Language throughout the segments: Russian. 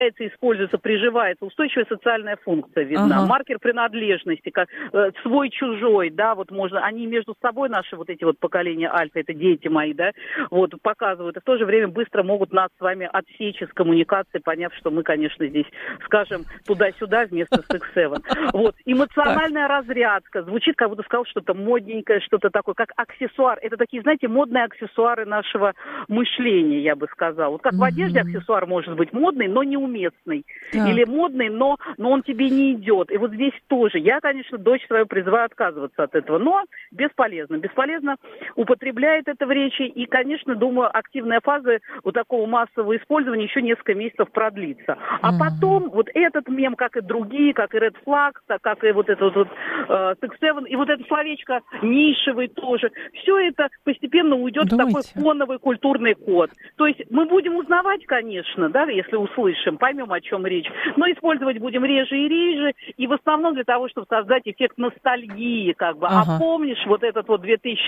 используется, приживается, устойчивая социальная функция видна, маркер принадлежности, как свой-чужой, да, вот можно, они между собой, наши вот эти вот поколения альфа, это дети мои, да, вот, показывают, и в то же время быстро могут нас с вами отсечь из коммуникации, поняв, что мы, конечно, здесь скажем туда-сюда вместо Six Seven. Вот, эмоциональная разрядка, звучит, как будто сказал что-то модненькое, что-то такое, как аксессуар, это такие, знаете, модные аксессуары нашего мышления, я бы сказала. Вот как в одежде аксессуар может быть модный, но неуместный. Или модный, но он тебе не идет. И вот здесь тоже. Я, конечно, дочь свою призываю отказываться от этого, но бесполезно. Бесполезно употребляет это в речи. И, конечно, думаю, активная фаза вот такого массового использования еще несколько месяцев продлится. А потом вот этот мем, как и другие, как и Red Flag, как и вот этот вот Six Seven, и вот это словечко нишевый тоже, все это постепенно уйдет в такой фоновый культурный код. То есть мы будем узнавать, конечно, да, если услышим, поймем, о чем речь, но использовать будем реже и реже, и в основном для того, чтобы создать эффект ностальгии, как бы. А помнишь вот этот вот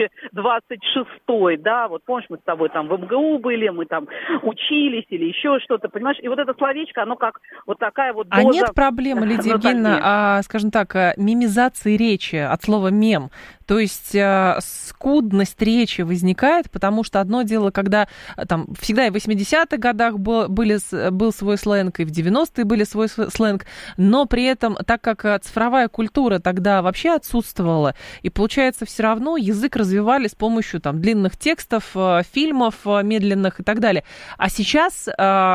2026, да, вот помнишь, мы с тобой там в МГУ были, мы там учились или еще что-то, понимаешь, и вот это словечко, оно как вот такая вот доза. А нет проблемы, Лидия Евгеньевна, скажем так, мемизации речи от слова «мем»? То есть скудность речи возникает, потому что одно дело, когда там всегда и в 80-х годах был свой сленг, и в 90-е были свой сленг, но при этом, так как цифровая культура тогда вообще отсутствовала, и получается все равно язык развивали с помощью там длинных текстов, фильмов медленных и так далее. А сейчас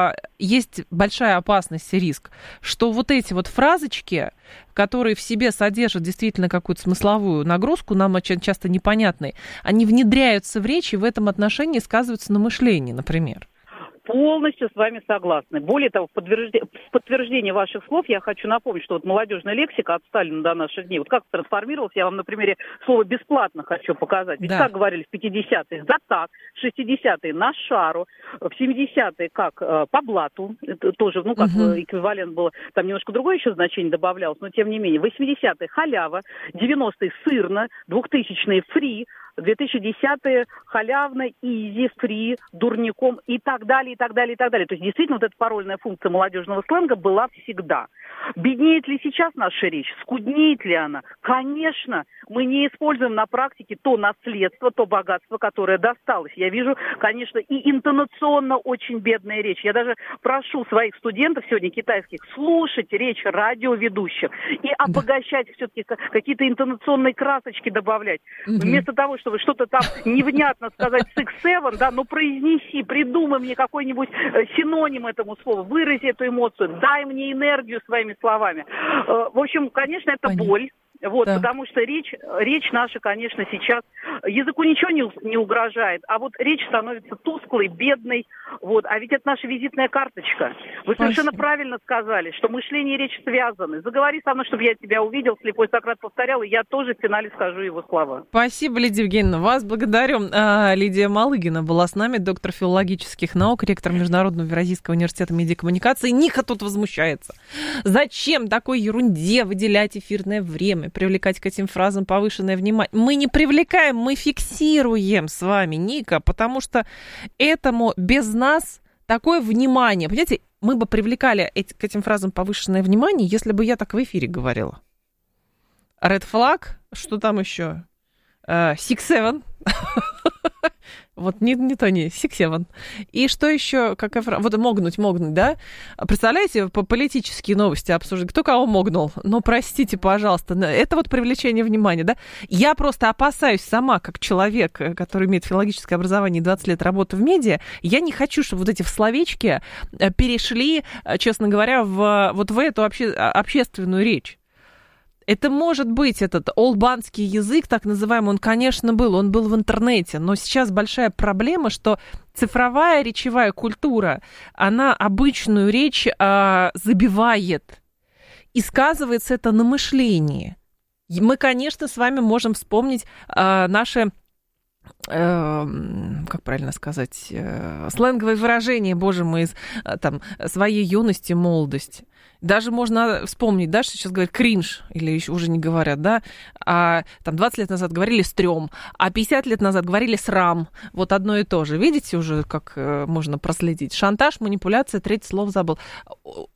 есть большая опасность и риск, что вот эти вот фразочки, которые в себе содержат действительно какую-то смысловую нагрузку, нам очень часто непонятные, они внедряются в речь и в этом отношении сказываются на мышлении, например. Полностью с вами согласны. Более того, в подтверждение ваших слов я хочу напомнить, что вот молодежная лексика от Сталина до наших дней, вот как трансформировалась, я вам на примере слова «бесплатно» хочу показать. Ведь как говорили в 50-е, да так, в 60-е на шару, в 70-е как по блату, это тоже, ну, как эквивалент был, там немножко другое еще значение добавлялось, но тем не менее, 80-е халява, 90-е сырно, 2000-е фри, 2010-е халявно, изи, фри, дурником и так далее, и так далее, и так далее. То есть действительно вот эта парольная функция молодежного сленга была всегда. Беднеет ли сейчас наша речь? Скуднеет ли она? Конечно, мы не используем на практике то наследство, то богатство, которое досталось. Я вижу, конечно, и интонационно очень бедная речь. Я даже прошу своих студентов сегодня китайских слушать речь радиоведущих и обогащать все-таки какие-то интонационные красочки добавлять. Вместо того, чтобы что-то там невнятно сказать Six Seven, да, ну произнеси, придумай мне какой-нибудь синоним этому слову, вырази эту эмоцию, дай мне энергию своими словами. В общем, конечно, это боль. Вот, потому что речь наша, конечно, сейчас языку ничего не угрожает, а вот речь становится тусклой, бедной, вот, а ведь это наша визитная карточка. Вы совершенно правильно сказали, что мышление и речь связаны. Заговори со мной, чтобы я тебя увидел, слепой Сократ повторял, и я тоже в финале скажу его слова. Спасибо, Лидия Евгеньевна, вас благодарю. Лидия Малыгина была с нами, доктор филологических наук, ректор Международного Евразийского университета медиакоммуникации. Ника тут возмущается. Зачем такой ерунде выделять эфирное время, привлекать к этим фразам повышенное внимание? Мы не привлекаем, мы фиксируем с вами, Ника, потому что этому без нас такое внимание. Понимаете, мы бы привлекали к этим фразам повышенное внимание, если бы я так в эфире говорила. Red Flag, что там еще? Six Seven. Вот не то, не Six Seven. И что еще? Какая фраза? Вот могнуть, да? Представляете, политические новости обсуждать. Кто кого могнул? Ну, простите, пожалуйста. Это вот привлечение внимания, да? Я просто опасаюсь сама, как человек, который имеет филологическое образование и 20 лет работы в медиа, я не хочу, чтобы вот эти словечки перешли, честно говоря, вот в эту общественную речь. Это может быть этот олдбанский язык, так называемый, он, конечно, он был в интернете, но сейчас большая проблема, что цифровая речевая культура, она обычную речь забивает, и сказывается это на мышлении. Мы, конечно, с вами можем вспомнить наши как правильно сказать, сленговое выражение, боже мой, из там, своей юности, молодости. Даже можно вспомнить, да, что сейчас говорят кринж, или еще уже не говорят, да, а там 20 лет назад говорили стрём, а 50 лет назад говорили срам. Вот одно и то же. Видите уже, как можно проследить? Шантаж, манипуляция, третье слово забыл.